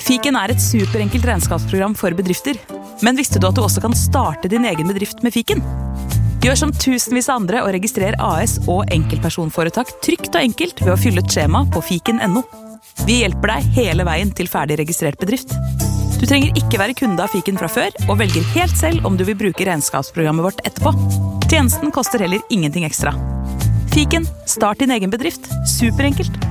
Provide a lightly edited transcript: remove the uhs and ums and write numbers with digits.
Fiken et superenkelt regnskapsprogram for bedrifter. Men visste du at du også kan starte din egen bedrift med Fiken? Gjør som tusenvis av andre og registrer AS og enkeltpersonforetak trygt og enkelt ved å fylle et skjema på fiken.no. Vi hjelper deg hele veien til ferdig registrert bedrift. Du trenger ikke være kunde av Fiken fra før, og velger helt selv om du vil bruke regnskapsprogrammet vårt etterpå. Tjenesten koster heller ingenting ekstra. Fiken, start din egen bedrift. Superenkelt.